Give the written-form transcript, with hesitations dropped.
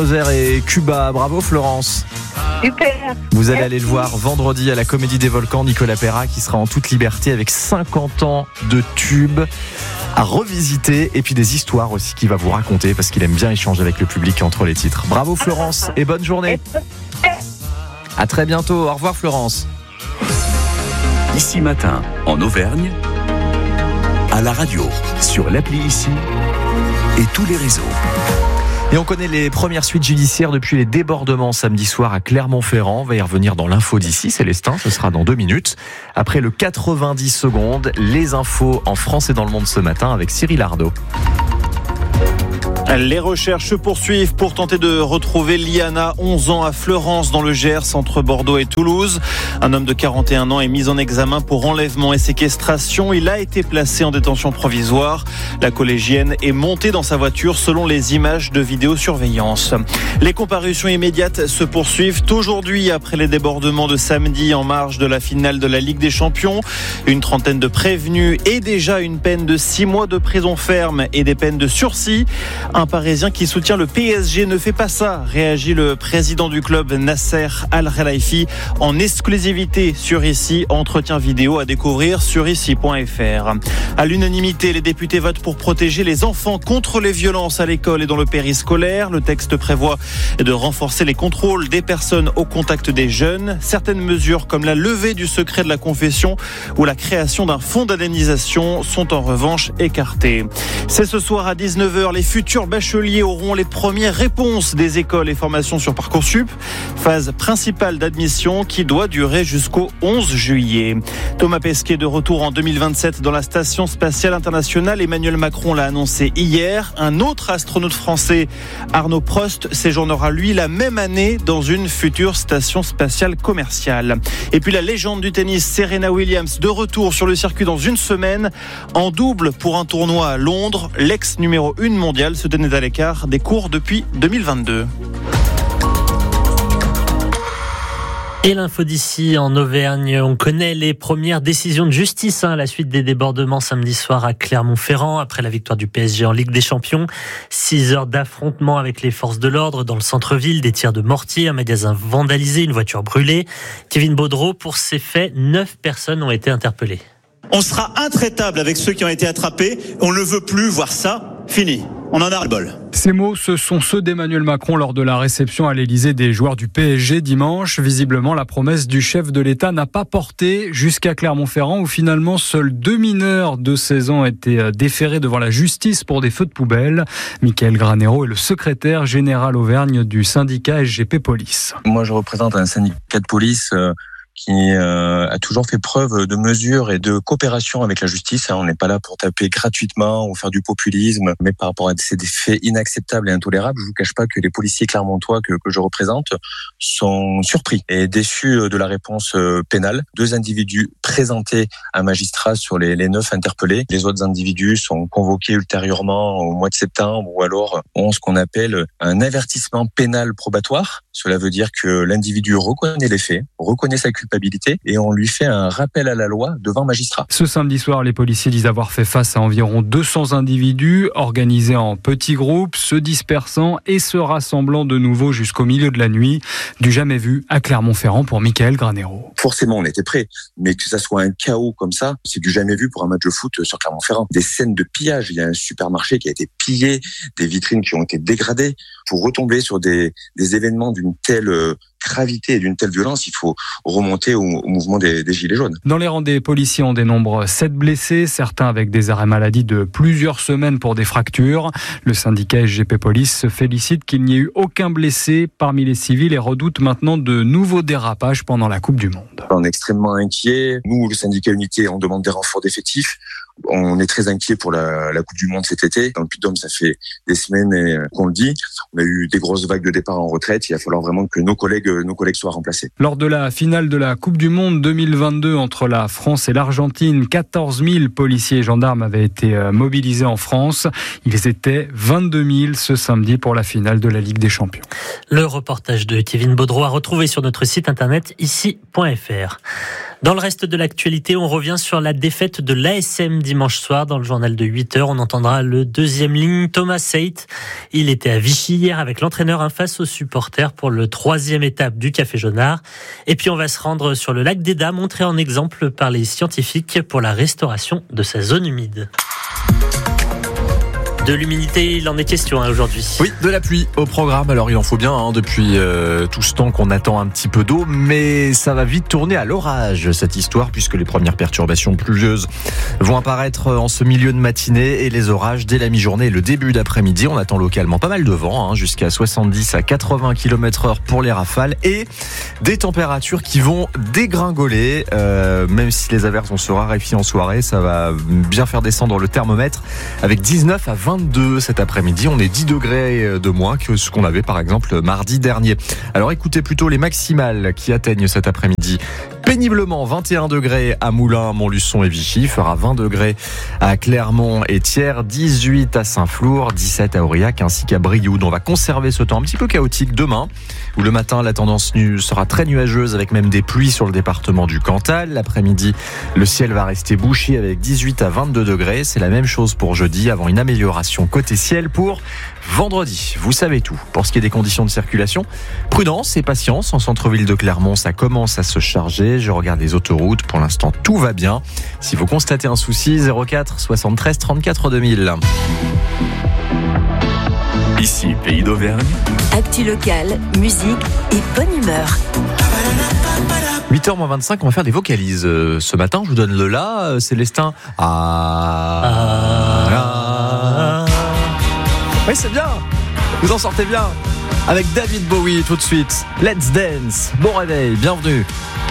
Et Cuba, bravo Florence. Super. Vous allez aller le voir vendredi à la Comédie des Volcans, Nicolas Perra qui sera en toute liberté avec 50 ans de tubes à revisiter et puis des histoires aussi qu'il va vous raconter parce qu'il aime bien échanger avec le public entre les titres. Bravo Florence et bonne journée. À très bientôt, au revoir Florence. Ici Matin, en Auvergne, à la radio, sur l'appli Ici et tous les réseaux. Et on connaît les premières suites judiciaires depuis les débordements samedi soir à Clermont-Ferrand. On va y revenir dans l'info d'ici, Célestin, ce sera dans 2 minutes. Après le 90 secondes, les infos en France et dans le monde ce matin avec Cyril Ardo. Les recherches se poursuivent pour tenter de retrouver Liana, 11 ans, à Fleurance, dans le Gers, entre Bordeaux et Toulouse. Un homme de 41 ans est mis en examen pour enlèvement et séquestration. Il a été placé en détention provisoire. La collégienne est montée dans sa voiture selon les images de vidéosurveillance. Les comparutions immédiates se poursuivent aujourd'hui après les débordements de samedi en marge de la finale de la Ligue des Champions. Une trentaine de prévenus et déjà une peine de 6 mois de prison ferme et des peines de sursis. Un Parisien qui soutient le PSG ne fait pas ça, réagit le président du club Nasser Al-Khelaifi en exclusivité sur Ici, entretien vidéo à découvrir sur ici.fr. À l'unanimité, les députés votent pour protéger les enfants contre les violences à l'école et dans le périscolaire. Le texte prévoit de renforcer les contrôles des personnes au contact des jeunes. Certaines mesures comme la levée du secret de la confession ou la création d'un fonds d'indemnisation sont en revanche écartées. C'est ce soir à 19h, les futurs bacheliers auront les premières réponses des écoles et formations sur Parcoursup. Phase principale d'admission qui doit durer jusqu'au 11 juillet. Thomas Pesquet de retour en 2027 dans la Station Spatiale Internationale. Emmanuel Macron l'a annoncé hier. Un autre astronaute français, Arnaud Prost, séjournera lui la même année dans une future station spatiale commerciale. Et puis la légende du tennis, Serena Williams, de retour sur le circuit dans une semaine. En double pour un tournoi à Londres. L'ex numéro 1 mondial se tenait à l'écart des cours depuis 2022. Et l'info d'ici en Auvergne, on connaît les premières décisions de justice à la suite des débordements samedi soir à Clermont-Ferrand après la victoire du PSG en Ligue des Champions. 6 heures d'affrontement avec les forces de l'ordre dans le centre-ville, des tirs de mortier, un magasin vandalisé, une voiture brûlée. Kevin Baudreau, pour ces faits, 9 personnes ont été interpellées. On sera intraitable avec ceux qui ont été attrapés. On ne veut plus voir ça. Fini. On en a ras-le-bol. Ces mots, ce sont ceux d'Emmanuel Macron lors de la réception à l'Élysée des joueurs du PSG dimanche. Visiblement, la promesse du chef de l'État n'a pas porté jusqu'à Clermont-Ferrand où finalement seuls 2 mineurs de 16 ans étaient déférés devant la justice pour des feux de poubelle. Michael Granero est le secrétaire général Auvergne du syndicat SGP Police. Moi, je représente un syndicat de police qui a toujours fait preuve de mesure et de coopération avec la justice. On n'est pas là pour taper gratuitement ou faire du populisme, mais par rapport à ces faits inacceptables et intolérables, je vous cache pas que les policiers clermontois que je représente sont surpris et déçus de la réponse pénale. 2 individus présentés à un magistrat sur les 9 interpellés. Les autres individus sont convoqués ultérieurement au mois de septembre ou alors ont ce qu'on appelle un avertissement pénal probatoire. Cela veut dire que l'individu reconnaît les faits, reconnaît sa culpabilité et on lui fait un rappel à la loi devant magistrat. Ce samedi soir, les policiers disent avoir fait face à environ 200 individus organisés en petits groupes, se dispersant et se rassemblant de nouveau jusqu'au milieu de la nuit. Du jamais vu à Clermont-Ferrand pour Michael Granero. Forcément, on était prêts, mais que ça soit un chaos comme ça, c'est du jamais vu pour un match de foot sur Clermont-Ferrand. Des scènes de pillage, il y a un supermarché qui a été pillé, des vitrines qui ont été dégradées. Pour retomber sur des événements d'une telle gravité et d'une telle violence, il faut remonter au mouvement des Gilets jaunes. Dans les rangs des policiers, on dénombre 7 blessés, certains avec des arrêts maladie de plusieurs semaines pour des fractures. Le syndicat SGP Police se félicite qu'il n'y ait eu aucun blessé parmi les civils et redoute maintenant de nouveaux dérapages pendant la Coupe du Monde. On est extrêmement inquiets. Nous, le syndicat Unité, on demande des renforts d'effectifs. On est très inquiets pour la Coupe du Monde cet été. Dans le Puy-de-Dôme, ça fait des semaines qu'on le dit. On a eu des grosses vagues de départ en retraite. Il va falloir vraiment que nos collègues soient remplacés. Lors de la finale de la Coupe du Monde 2022 entre la France et l'Argentine, 14 000 policiers et gendarmes avaient été mobilisés en France. Ils étaient 22 000 ce samedi pour la finale de la Ligue des Champions. Le reportage de Kevin Baudreau à retrouver sur notre site internet ici.fr. Dans le reste de l'actualité, on revient sur la défaite de l'ASM dimanche soir. Dans le journal de 8h, on entendra le deuxième ligne, Thomas Seyt. Il était à Vichy hier avec l'entraîneur face aux supporters pour le 3e étape du Café Jaunard. Et puis on va se rendre sur le lac d'Eda, montré en exemple par les scientifiques pour la restauration de sa zone humide. De l'humidité, il en est question aujourd'hui. Oui, de la pluie au programme. Alors il en faut bien depuis tout ce temps qu'on attend un petit peu d'eau, mais ça va vite tourner à l'orage cette histoire, puisque les premières perturbations pluvieuses vont apparaître en ce milieu de matinée et les orages dès la mi-journée et le début d'après-midi. On attend localement pas mal de vent, jusqu'à 70 à 80 km/h pour les rafales et des températures qui vont dégringoler. Même si les averses vont se raréfier en soirée, ça va bien faire descendre le thermomètre avec 19 à 22 cet après-midi. On est 10 degrés de moins que ce qu'on avait par exemple mardi dernier. Alors écoutez plutôt les maximales qui atteignent cet après-midi. Péniblement 21 degrés à Moulins, Montluçon et Vichy, fera 20 degrés à Clermont et Thiers, 18 à Saint-Flour, 17 à Aurillac ainsi qu'à Brioude. On va conserver ce temps un petit peu chaotique demain, où le matin la tendance sera très nuageuse avec même des pluies sur le département du Cantal. L'après-midi, le ciel va rester bouché avec 18 à 22 degrés. C'est la même chose pour jeudi avant une amélioration côté ciel pour vendredi. Vous savez tout. Pour ce qui est des conditions de circulation, prudence et patience. En centre-ville de Clermont, ça commence à se charger. Je regarde les autoroutes. Pour l'instant, tout va bien. Si vous constatez un souci, 04 73 34 2000. Ici, Pays d'Auvergne. Actu locale, musique et bonne humeur. 8h-25, on va faire des vocalises. Ce matin, je vous donne le la, Célestin. Oui, c'est bien. Vous en sortez bien. Avec David Bowie tout de suite. Let's dance. Bon réveil, bienvenue.